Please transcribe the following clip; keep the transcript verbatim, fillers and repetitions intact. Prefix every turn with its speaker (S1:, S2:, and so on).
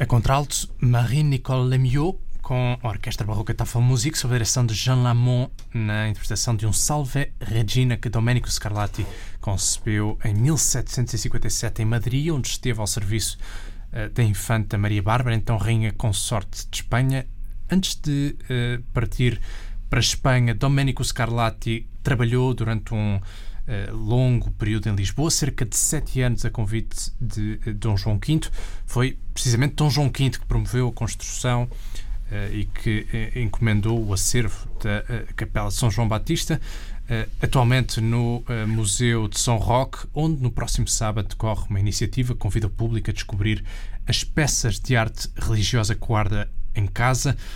S1: A contralto, Marie-Nicole Lemieux, com a Orquestra Barroca Tafelmusik, sob a direção de Jean Lamont, na interpretação de um Salve Regina que Domenico Scarlatti concebeu em mil setecentos e cinquenta e sete em Madrid, onde esteve ao serviço uh, da infanta Maria Bárbara, então rainha consorte de Espanha. Antes de uh, partir para a Espanha, Domenico Scarlatti trabalhou durante um uh, longo período em Lisboa, cerca de sete anos a convite de uh, Dom João quinto. Foi precisamente Dom João quinto que promoveu a construção Uh, e que uh, encomendou o acervo da uh, Capela de São João Batista, uh, atualmente no uh, Museu de São Roque, onde no próximo sábado decorre uma iniciativa que convida o público a descobrir as peças de arte religiosa que guarda em casa.